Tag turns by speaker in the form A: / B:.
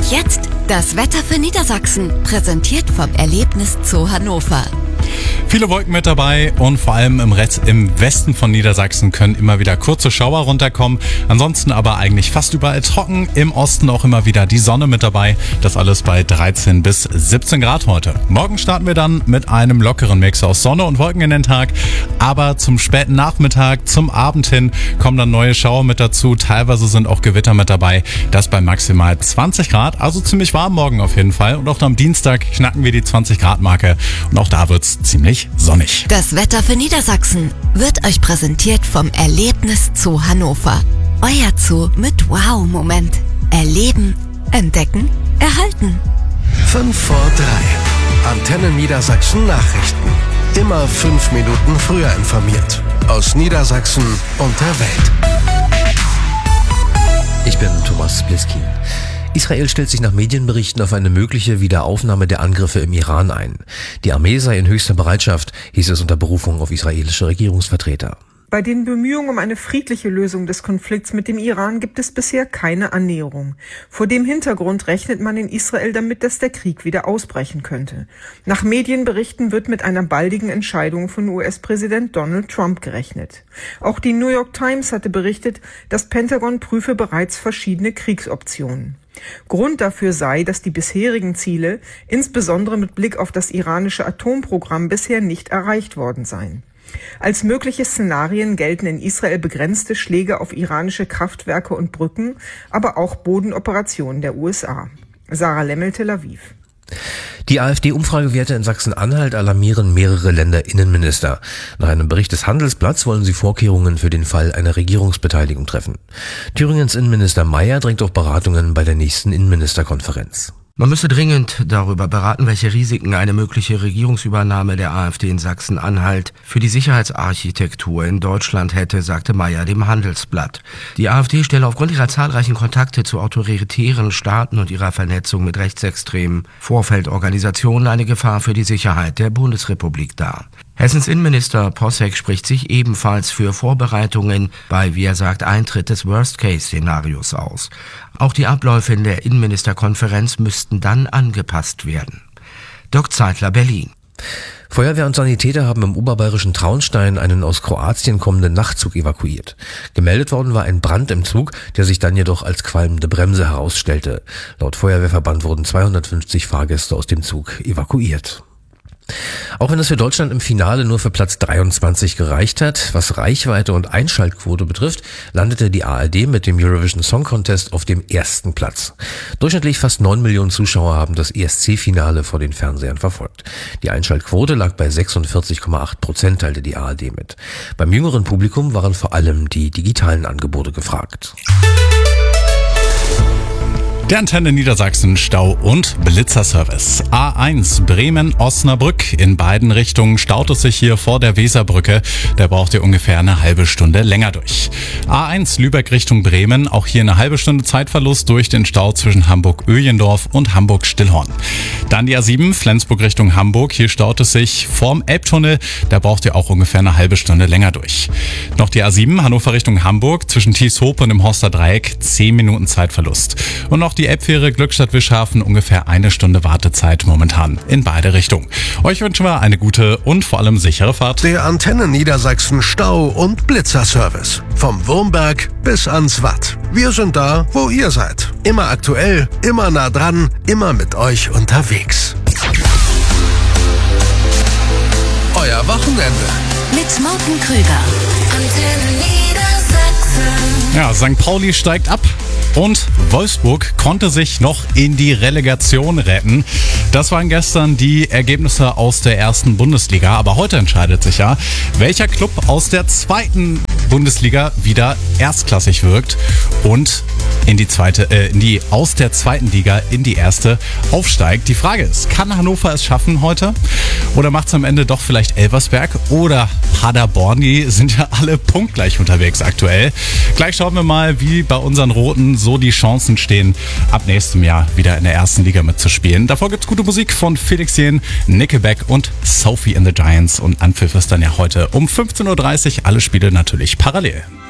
A: Und jetzt das Wetter für Niedersachsen, präsentiert vom Erlebnis Zoo Hannover.
B: Viele Wolken mit dabei und vor allem im Westen von Niedersachsen können immer wieder kurze Schauer runterkommen. Ansonsten aber eigentlich fast überall trocken. Im Osten auch immer wieder die Sonne mit dabei. Das alles bei 13 bis 17 Grad heute. Morgen starten wir dann mit einem lockeren Mix aus Sonne und Wolken in den Tag. Aber zum späten Nachmittag, zum Abend hin kommen dann neue Schauer mit dazu. Teilweise sind auch Gewitter mit dabei. Das bei maximal 20 Grad. Also ziemlich warm morgen auf jeden Fall. Und auch am Dienstag knacken wir die 20 Grad Marke. Und auch da wird's ziemlich sonnig.
A: Das Wetter für Niedersachsen wird euch präsentiert vom Erlebnis Zoo Hannover. Euer Zoo mit Wow-Moment. Erleben, entdecken, erhalten.
C: 5 vor 3. Antenne Niedersachsen Nachrichten. Immer 5 Minuten früher informiert. Aus Niedersachsen und der Welt.
D: Ich bin Thomas Bliskin. Israel stellt sich nach Medienberichten auf eine mögliche Wiederaufnahme der Angriffe im Iran ein. Die Armee sei in höchster Bereitschaft, hieß es unter Berufung auf israelische Regierungsvertreter.
E: Bei den Bemühungen um eine friedliche Lösung des Konflikts mit dem Iran gibt es bisher keine Annäherung. Vor dem Hintergrund rechnet man in Israel damit, dass der Krieg wieder ausbrechen könnte. Nach Medienberichten wird mit einer baldigen Entscheidung von US-Präsident Donald Trump gerechnet. Auch die New York Times hatte berichtet, das Pentagon prüfe bereits verschiedene Kriegsoptionen. Grund dafür sei, dass die bisherigen Ziele, insbesondere mit Blick auf das iranische Atomprogramm, bisher nicht erreicht worden seien. Als mögliche Szenarien gelten in Israel begrenzte Schläge auf iranische Kraftwerke und Brücken, aber auch Bodenoperationen der USA. Sarah Lemmel, Tel Aviv.
D: Die AfD-Umfragewerte in Sachsen-Anhalt alarmieren mehrere Länderinnenminister. Nach einem Bericht des Handelsblatts wollen sie Vorkehrungen für den Fall einer Regierungsbeteiligung treffen. Thüringens Innenminister Mayer drängt auf Beratungen bei der nächsten Innenministerkonferenz.
F: Man müsse dringend darüber beraten, welche Risiken eine mögliche Regierungsübernahme der AfD in Sachsen-Anhalt für die Sicherheitsarchitektur in Deutschland hätte, sagte Mayer dem Handelsblatt. Die AfD stelle aufgrund ihrer zahlreichen Kontakte zu autoritären Staaten und ihrer Vernetzung mit rechtsextremen Vorfeldorganisationen eine Gefahr für die Sicherheit der Bundesrepublik dar. Hessens Innenminister Posseck spricht sich ebenfalls für Vorbereitungen bei, wie er sagt, Eintritt des Worst-Case-Szenarios aus. Auch die Abläufe in der Innenministerkonferenz müssten dann angepasst werden. Dirk Zeitler, Berlin.
D: Feuerwehr und Sanitäter haben im oberbayerischen Traunstein einen aus Kroatien kommenden Nachtzug evakuiert. Gemeldet worden war ein Brand im Zug, der sich dann jedoch als qualmende Bremse herausstellte. Laut Feuerwehrverband wurden 250 Fahrgäste aus dem Zug evakuiert. Auch wenn es für Deutschland im Finale nur für Platz 23 gereicht hat, was Reichweite und Einschaltquote betrifft, landete die ARD mit dem Eurovision Song Contest auf dem 1. Platz. Durchschnittlich fast 9 Millionen Zuschauer haben das ESC-Finale vor den Fernsehern verfolgt. Die Einschaltquote lag bei 46,8%, teilte die ARD mit. Beim jüngeren Publikum waren vor allem die digitalen Angebote gefragt.
B: Der Antenne Niedersachsen Stau- und Blitzerservice. A1 Bremen-Osnabrück. In beiden Richtungen staut es sich hier vor der Weserbrücke. Da braucht ihr ungefähr eine halbe Stunde länger durch. A1 Lübeck Richtung Bremen. Auch hier eine halbe Stunde Zeitverlust durch den Stau zwischen Hamburg-Öhlendorf und Hamburg-Stillhorn. Dann die A7 Flensburg Richtung Hamburg. Hier staut es sich vorm Elbtunnel. Da braucht ihr auch ungefähr eine halbe Stunde länger durch. Noch die A7 Hannover Richtung Hamburg. Zwischen Thieshope und dem Horster Dreieck 10 Minuten Zeitverlust. Und noch die Elbfähre Glückstadt-Wischhafen, ungefähr eine Stunde Wartezeit momentan in beide Richtungen. Euch wünschen wir eine gute und vor allem sichere Fahrt.
C: Der Antenne Niedersachsen Stau- und Blitzerservice. Vom Wurmberg bis ans Watt. Wir sind da, wo ihr seid. Immer aktuell, immer nah dran, immer mit euch unterwegs. Euer Wochenende.
A: Mit Morten Krüger.
G: Antenne Niedersachsen.
B: Ja, St. Pauli steigt ab. Und Wolfsburg konnte sich noch in die Relegation retten. Das waren gestern die Ergebnisse aus der ersten Bundesliga. Aber heute entscheidet sich ja, welcher Club aus der zweiten Bundesliga wieder erstklassig wirkt und aus der zweiten Liga in die erste aufsteigt. Die Frage ist, kann Hannover es schaffen heute? Oder macht es am Ende doch vielleicht Elversberg oder Paderborn? Die sind ja alle punktgleich unterwegs aktuell. Gleich schauen wir mal, wie bei unseren Roten so die Chancen stehen, ab nächstem Jahr wieder in der ersten Liga mitzuspielen. Davor gibt's gute Musik von Felix Jähn, Nickelback und Sophie and the Giants. Und Anpfiff ist dann ja heute um 15.30 Uhr. Alle Spiele natürlich parallel.